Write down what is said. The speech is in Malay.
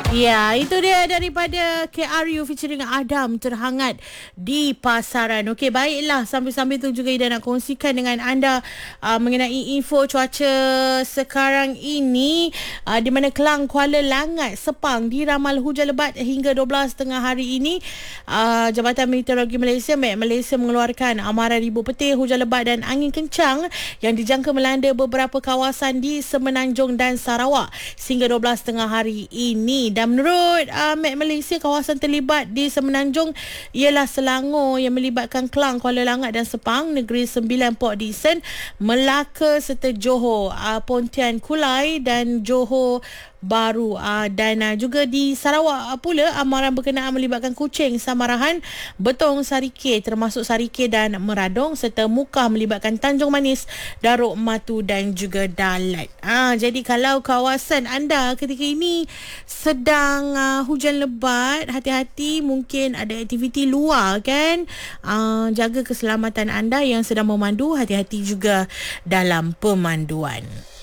Ya, itu dia daripada KRU featuring Adam, terhangat di pasaran. Okey, baiklah. Sambil-sambil tu juga Ida nak kongsikan dengan anda mengenai info cuaca sekarang ini, di mana Kelang, Kuala Langat, Sepang diramal hujan lebat hingga 12 tengah hari ini. Jabatan Meteorologi Malaysia, MET Malaysia, mengeluarkan amaran ribu petir, hujan lebat dan angin kencang yang dijangka melanda beberapa kawasan di Semenanjung dan Sarawak sehingga 12 tengah hari ini. Dan menurut MET Malaysia, kawasan terlibat di Semenanjung ialah Selangor yang melibatkan Kelang, Kuala Langat dan Sepang, Negeri Sembilan, Port Dickson, Melaka serta Johor, Pontian Kulai dan Johor Baru. Dan juga di Sarawak pula, amaran berkenaan melibatkan Kuching, Samarahan, Betong, Sarikeh termasuk Sarikeh dan Meradong, serta Mukah melibatkan Tanjung Manis, Daruk Matu dan juga Dalat. Jadi kalau kawasan anda ketika ini sedang hujan lebat, hati-hati, mungkin ada aktiviti luar kan. Jaga keselamatan anda yang sedang memandu, hati-hati juga dalam pemanduan.